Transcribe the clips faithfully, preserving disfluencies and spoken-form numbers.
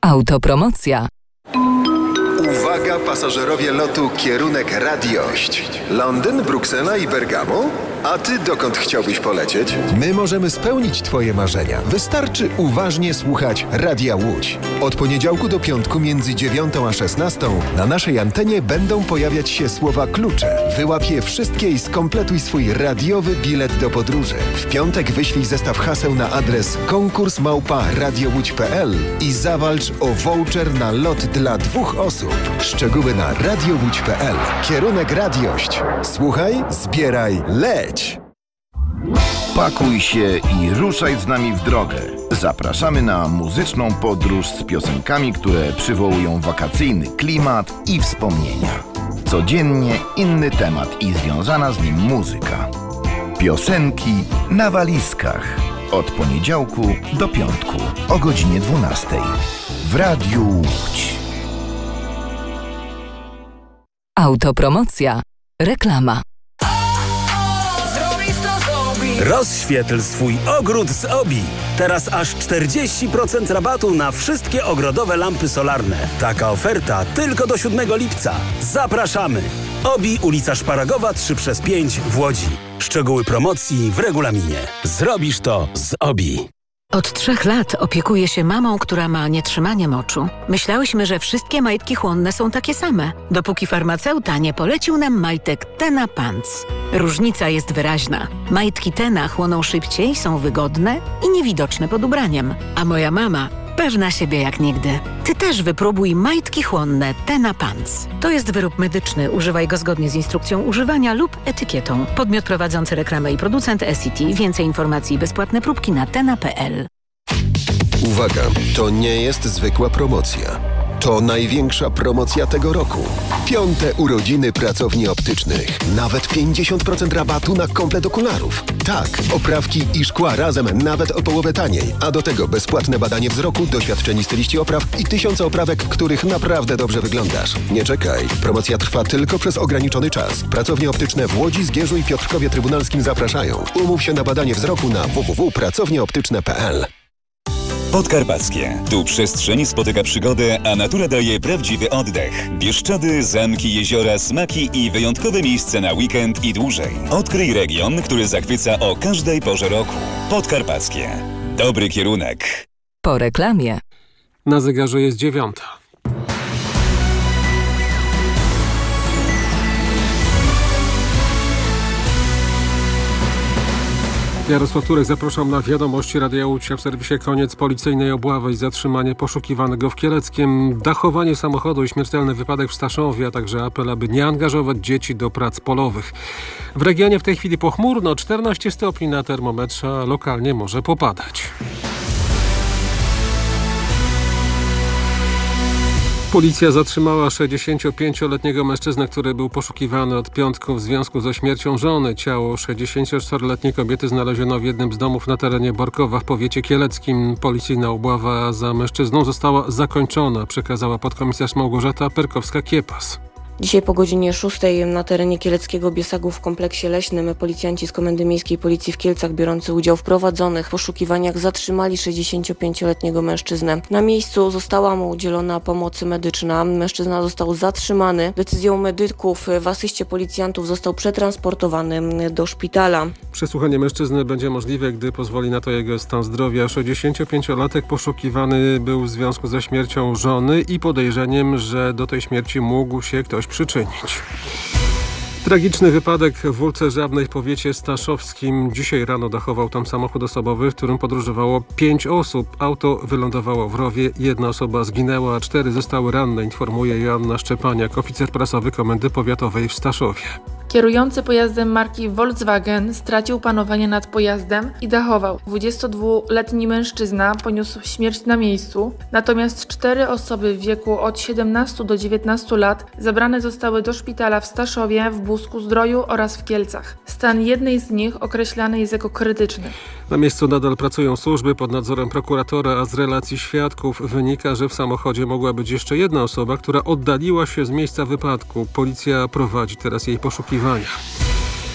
Autopromocja. Uwaga pasażerowie lotu kierunek Radiość. Londyn, Bruksela i Bergamo? A ty dokąd chciałbyś polecieć? My możemy spełnić twoje marzenia. Wystarczy uważnie słuchać Radia Łódź. Od poniedziałku do piątku między dziewiątą a szesnastą na naszej antenie będą pojawiać się słowa klucze. Wyłap je wszystkie i skompletuj swój radiowy bilet do podróży. W piątek wyślij zestaw haseł na adres konkurs małpa radiołódź kropka p l i zawalcz o voucher na lot dla dwóch osób. Szczegóły na radiołódź kropka p l. Kierunek Radiość. Słuchaj, zbieraj, leć! Pakuj się i ruszaj z nami w drogę. Zapraszamy na muzyczną podróż z piosenkami, które przywołują wakacyjny klimat i wspomnienia. Codziennie inny temat i związana z nim muzyka. Piosenki na walizkach. Od poniedziałku do piątku o godzinie dwunastej. W Radiu Łódź. Autopromocja. Reklama. Rozświetl swój ogród z Obi. Teraz aż czterdzieści procent rabatu na wszystkie ogrodowe lampy solarne. Taka oferta tylko do siódmego lipca. Zapraszamy! Obi, ulica Szparagowa trzy przez pięć w Łodzi. Szczegóły promocji w regulaminie. Zrobisz to z Obi. Od trzech lat opiekuję się mamą, która ma nietrzymanie moczu. Myślałyśmy, że wszystkie majtki chłonne są takie same, dopóki farmaceuta nie polecił nam majtek Tena Pants. Różnica jest wyraźna. Majtki Tena chłoną szybciej, są wygodne i niewidoczne pod ubraniem. A moja mama pewna siebie jak nigdy. Ty też wypróbuj majtki chłonne Tena Pants. To jest wyrób medyczny. Używaj go zgodnie z instrukcją używania lub etykietą. Podmiot prowadzący reklamę i producent S E T. Więcej informacji i bezpłatne próbki na tena kropka p l. Uwaga, to nie jest zwykła promocja. To największa promocja tego roku. Piąte urodziny pracowni optycznych. Nawet pięćdziesiąt procent rabatu na komplet okularów. Tak, oprawki i szkła razem nawet o połowę taniej. A do tego bezpłatne badanie wzroku, doświadczeni styliści opraw i tysiące oprawek, w których naprawdę dobrze wyglądasz. Nie czekaj. Promocja trwa tylko przez ograniczony czas. Pracownie optyczne w Łodzi, Zgierzu i Piotrkowie Trybunalskim zapraszają. Umów się na badanie wzroku na w w w kropka pracownie optyczne kropka p l. Podkarpackie. Tu przestrzeń spotyka przygodę, a natura daje prawdziwy oddech. Bieszczady, zamki, jeziora, smaki i wyjątkowe miejsca na weekend i dłużej. Odkryj region, który zachwyca o każdej porze roku. Podkarpackie. Dobry kierunek. Po reklamie. Na zegarze jest dziewiąta. Jarosław Turek, zapraszam na wiadomości Radia Łódź. W serwisie koniec policyjnej obławy i zatrzymanie poszukiwanego w Kieleckiem, dachowanie samochodu i śmiertelny wypadek w Staszowie, a także apel, aby nie angażować dzieci do prac polowych. W regionie w tej chwili pochmurno, czternaście stopni na termometrze, a lokalnie może popadać. Policja zatrzymała sześćdziesięciopięcioletniego mężczyznę, który był poszukiwany od piątku w związku ze śmiercią żony. Ciało sześćdziesięcioczteroletniej kobiety znaleziono w jednym z domów na terenie Borkowa w powiecie kieleckim. Policyjna obława za mężczyzną została zakończona, przekazała podkomisarz Małgorzata Perkowska-Kiepas. Dzisiaj po godzinie szóstej na terenie Kieleckiego Biesagów w kompleksie leśnym policjanci z Komendy Miejskiej Policji w Kielcach biorący udział w prowadzonych poszukiwaniach zatrzymali sześćdziesięciopięcioletniego mężczyznę. Na miejscu została mu udzielona pomoc medyczna. Mężczyzna został zatrzymany. Decyzją medyków w asyście policjantów został przetransportowany do szpitala. Przesłuchanie mężczyzny będzie możliwe, gdy pozwoli na to jego stan zdrowia. sześćdziesięciopięciolatek poszukiwany był w związku ze śmiercią żony i podejrzeniem, że do tej śmierci mógł się ktoś przyczynić. Tragiczny wypadek w Wólce Żabnej w powiecie staszowskim. Dzisiaj rano dachował tam samochód osobowy, w którym podróżowało pięć osób. Auto wylądowało w rowie, jedna osoba zginęła, a cztery zostały ranne, informuje Joanna Szczepaniak, oficer prasowy Komendy Powiatowej w Staszowie. Kierujący pojazdem marki Volkswagen stracił panowanie nad pojazdem i dachował. dwudziestodwuletni mężczyzna poniósł śmierć na miejscu, natomiast cztery osoby w wieku od siedemnastu do dziewiętnastu lat zabrane zostały do szpitala w Staszowie, w Busku-Zdroju oraz w Kielcach. Stan jednej z nich określany jest jako krytyczny. Na miejscu nadal pracują służby pod nadzorem prokuratora, a z relacji świadków wynika, że w samochodzie mogła być jeszcze jedna osoba, która oddaliła się z miejsca wypadku. Policja prowadzi teraz jej poszukiwania.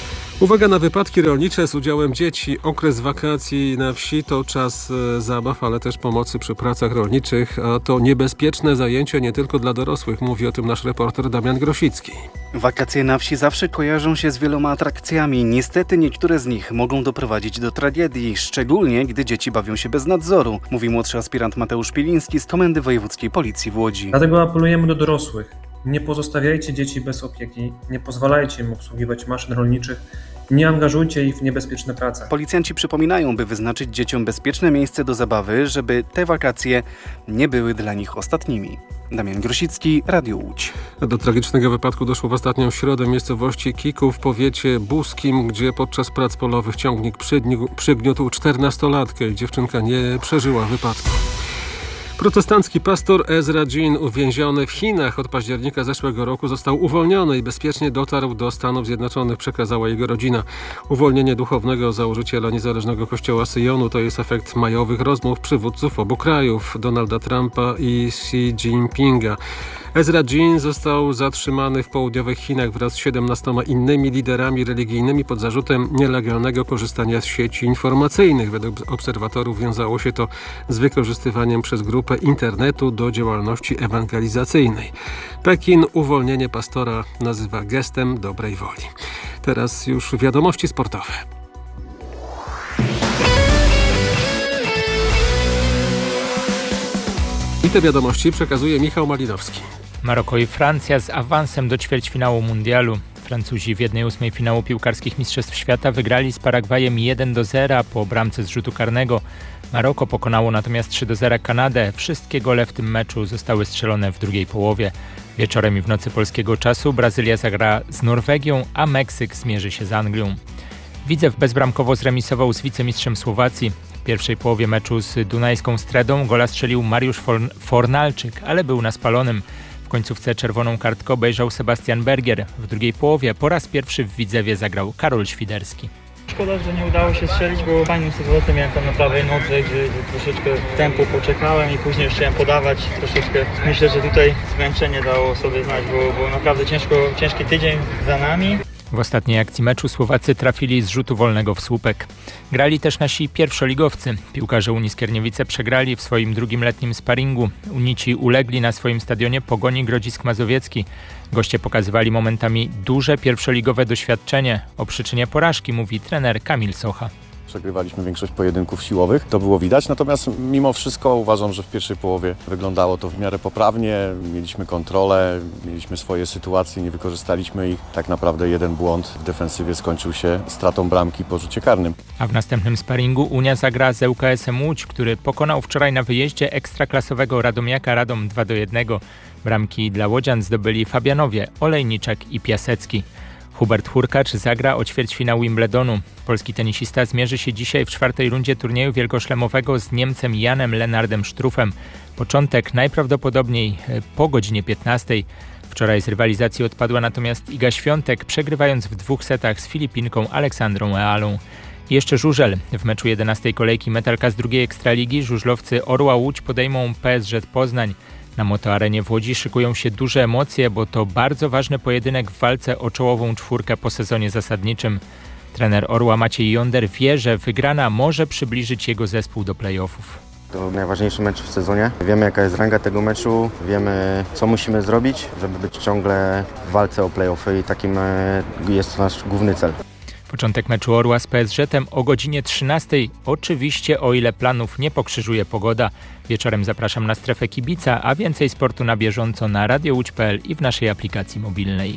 Uwaga na wypadki rolnicze z udziałem dzieci. Okres wakacji na wsi to czas e, zabaw, ale też pomocy przy pracach rolniczych. A to niebezpieczne zajęcie nie tylko dla dorosłych. Mówi o tym nasz reporter Damian Grosicki. Wakacje na wsi zawsze kojarzą się z wieloma atrakcjami. Niestety niektóre z nich mogą doprowadzić do tragedii, szczególnie gdy dzieci bawią się bez nadzoru, mówi młodszy aspirant Mateusz Piliński z Komendy Wojewódzkiej Policji w Łodzi. Dlatego apelujemy do dorosłych. Nie pozostawiajcie dzieci bez opieki, nie pozwalajcie im obsługiwać maszyn rolniczych, nie angażujcie ich w niebezpieczne prace. Policjanci przypominają, by wyznaczyć dzieciom bezpieczne miejsce do zabawy, żeby te wakacje nie były dla nich ostatnimi. Damian Grosicki, Radio Łódź. Do tragicznego wypadku doszło w ostatnią środę w miejscowości Kików w powiecie buskim, gdzie podczas prac polowych ciągnik przygniótł, przygniótł czternastolatkę. Dziewczynka nie przeżyła wypadku. Protestancki pastor Ezra Jean, uwięziony w Chinach od października zeszłego roku, został uwolniony i bezpiecznie dotarł do Stanów Zjednoczonych, przekazała jego rodzina. Uwolnienie duchownego założyciela niezależnego kościoła Syjonu to jest efekt majowych rozmów przywódców obu krajów, Donalda Trumpa i Xi Jinpinga. Ezra Jean został zatrzymany w południowych Chinach wraz z siedemnastoma innymi liderami religijnymi pod zarzutem nielegalnego korzystania z sieci informacyjnych. Według obserwatorów wiązało się to z wykorzystywaniem przez grupę internetu do działalności ewangelizacyjnej. Pekin uwolnienie pastora nazywa gestem dobrej woli. Teraz już wiadomości sportowe. I te wiadomości przekazuje Michał Malinowski. Maroko i Francja z awansem do ćwierćfinału mundialu. Francuzi w jednej ósmej finału piłkarskich Mistrzostw Świata wygrali z Paragwajem jeden do zera po bramce z rzutu karnego. Maroko pokonało natomiast trzy do zera Kanadę. Wszystkie gole w tym meczu zostały strzelone w drugiej połowie. Wieczorem i w nocy polskiego czasu Brazylia zagra z Norwegią, a Meksyk zmierzy się z Anglią. Widzew bezbramkowo zremisował z wicemistrzem Słowacji. W pierwszej połowie meczu z Dunajską Stredą gola strzelił Mariusz Fornalczyk, ale był na spalonym. W końcówce czerwoną kartkę obejrzał Sebastian Bergier. W drugiej połowie po raz pierwszy w Widzewie zagrał Karol Świderski. Szkoda, że nie udało się strzelić, bo fajną sytuację miałem tam na prawej nodze, gdzie, gdzie troszeczkę tempo poczekałem i później już chciałem podawać troszeczkę. Myślę, że tutaj zmęczenie dało sobie znać, bo, bo naprawdę ciężko, ciężki tydzień za nami. W ostatniej akcji meczu Słowacy trafili z rzutu wolnego w słupek. Grali też nasi pierwszoligowcy. Piłkarze Unii Skierniewice przegrali w swoim drugim letnim sparingu. Unici ulegli na swoim stadionie Pogoni Grodzisk Mazowiecki. Goście pokazywali momentami duże pierwszoligowe doświadczenie. O przyczynie porażki mówi trener Kamil Socha. Przegrywaliśmy większość pojedynków siłowych, to było widać, natomiast mimo wszystko uważam, że w pierwszej połowie wyglądało to w miarę poprawnie, mieliśmy kontrolę, mieliśmy swoje sytuacje, nie wykorzystaliśmy ich. Tak naprawdę jeden błąd w defensywie skończył się stratą bramki po rzucie karnym. A w następnym sparingu Unia zagra z ŁKS-em Łódź, który pokonał wczoraj na wyjeździe ekstraklasowego Radomiaka Radom dwa do jednego. Bramki dla łodzian zdobyli Fabianowie, Olejniczak i Piasecki. Hubert Hurkacz zagra o ćwierćfinał Wimbledonu. Polski tenisista zmierzy się dzisiaj w czwartej rundzie turnieju wielkoszlemowego z Niemcem Janem Lennardem Struffem. Początek najprawdopodobniej po godzinie piętnastej. Wczoraj z rywalizacji odpadła natomiast Iga Świątek, przegrywając w dwóch setach z Filipinką Aleksandrą Ealą. I jeszcze żużel. W meczu jedenastej kolejki Metalka z drugiej Ekstraligi żużlowcy Orła Łódź podejmą P S Z Poznań. Na Motoarenie w Łodzi szykują się duże emocje, bo to bardzo ważny pojedynek w walce o czołową czwórkę po sezonie zasadniczym. Trener Orła Maciej Jonder wie, że wygrana może przybliżyć jego zespół do play-offów. To najważniejszy mecz w sezonie. Wiemy, jaka jest ranga tego meczu, wiemy, co musimy zrobić, żeby być ciągle w walce o play-offy i takim jest to nasz główny cel. Początek meczu Orła z P S Z-em o godzinie trzynastej. Oczywiście, o ile planów nie pokrzyżuje pogoda. Wieczorem zapraszam na strefę kibica, a więcej sportu na bieżąco na radio łódź kropka p l i w naszej aplikacji mobilnej.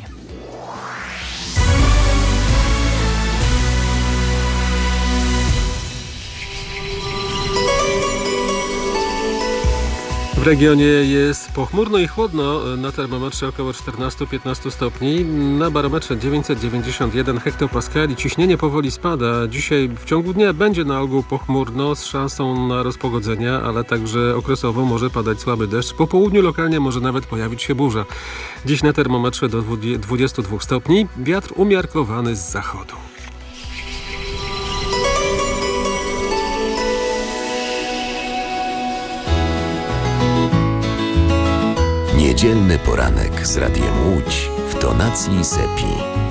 W regionie jest pochmurno i chłodno, na termometrze około czternaście do piętnastu stopni, na barometrze dziewięćset dziewięćdziesiąt jeden hektopaskali. Ciśnienie powoli spada. Dzisiaj w ciągu dnia będzie na ogół pochmurno z szansą na rozpogodzenia, ale także okresowo może padać słaby deszcz. Po południu lokalnie może nawet pojawić się burza. Dziś na termometrze do dwudziestu dwóch stopni, wiatr umiarkowany z zachodu. Niedzielny poranek z Radiem Łódź w tonacji Sepi.